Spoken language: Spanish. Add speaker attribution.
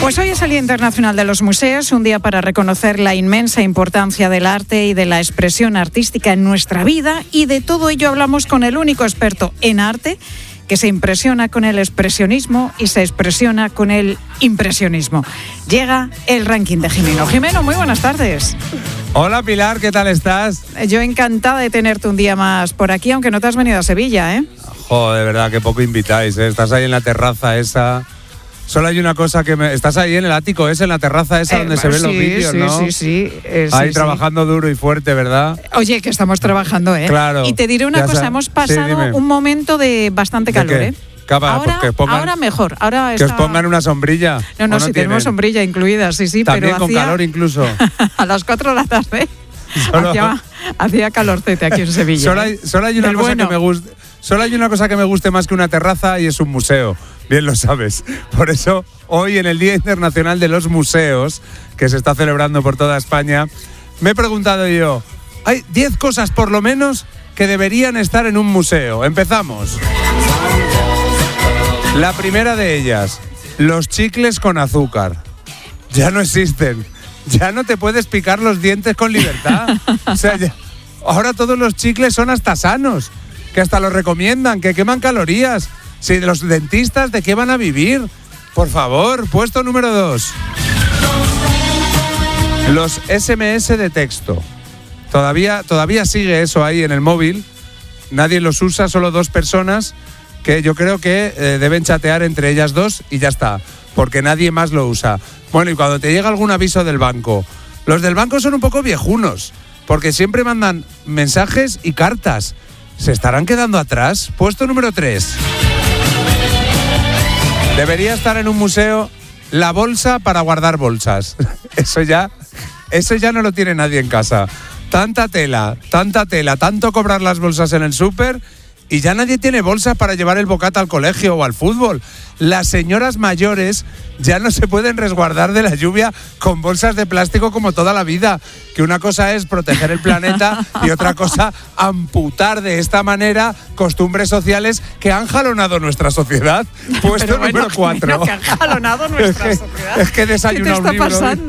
Speaker 1: Pues hoy es el Día Internacional de los Museos, un día para reconocer la inmensa importancia del arte y de la expresión artística en nuestra vida, y de todo ello hablamos con el único experto en arte que se impresiona con el expresionismo y se expresiona con el impresionismo. Llega el ranking de Jimeno. Jimeno, muy buenas tardes.
Speaker 2: Hola Pilar, ¿qué tal estás?
Speaker 1: Yo encantada de tenerte un día más por aquí, aunque no te has venido a Sevilla, ¿eh?
Speaker 2: Joder, de verdad, que poco invitáis, ¿eh? Estás ahí en la terraza esa. Solo hay una cosa que me... Estás ahí en el ático ese, en la terraza esa donde se ven los vídeos, ¿no?
Speaker 1: Sí.
Speaker 2: Ahí trabajando duro y fuerte, ¿verdad?
Speaker 1: Oye, que estamos trabajando, ¿eh?
Speaker 2: Claro.
Speaker 1: Y te diré una cosa, hemos pasado un momento de bastante calor, ¿eh? Ahora mejor. Ahora
Speaker 2: que os pongan una sombrilla.
Speaker 1: No, sí, tenemos sombrilla incluida, sí.
Speaker 2: También
Speaker 1: pero
Speaker 2: con calor incluso.
Speaker 1: A las 4 de la tarde hacía calorcete aquí en Sevilla.
Speaker 2: Solo hay una cosa que me gusta. Solo hay una cosa que me guste más que una terraza y es un museo. Bien lo sabes. Por eso, hoy en el Día Internacional de los Museos, que se está celebrando por toda España, me he preguntado yo, hay 10 cosas por lo menos que deberían estar en un museo. Empezamos. La primera de ellas, los chicles con azúcar. Ya no existen. Ya no te puedes picar los dientes con libertad. O sea, ahora todos los chicles son hasta sanos, que hasta los recomiendan, que queman calorías. Si los dentistas, ¿de qué van a vivir? Por favor, puesto número 2. Los SMS de texto. Todavía sigue eso ahí en el móvil. Nadie los usa, solo 2 personas que yo creo que deben chatear entre ellas 2 y ya está, porque nadie más lo usa. Bueno, y cuando te llega algún aviso del banco, los del banco son un poco viejunos, porque siempre mandan mensajes y cartas. ¿Se estarán quedando atrás? Puesto número 3. Debería estar en un museo la bolsa para guardar bolsas. Eso ya no lo tiene nadie en casa. Tanta tela, tanto cobrar las bolsas en el súper y ya nadie tiene bolsas para llevar el bocata al colegio o al fútbol. Las señoras mayores ya no se pueden resguardar de la lluvia con bolsas de plástico como toda la vida. Que una cosa es proteger el planeta y otra cosa amputar de esta manera costumbres sociales que han jalonado nuestra sociedad. Puesto número 4.
Speaker 1: Que han jalonado nuestra sociedad.
Speaker 2: Es que desayuna un libro.